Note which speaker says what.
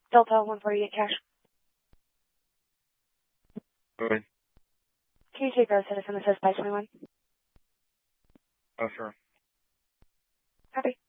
Speaker 1: Delta 148 cash.
Speaker 2: Good.
Speaker 1: Can you take our citizen that says 521?
Speaker 2: Oh, sure.
Speaker 1: Copy.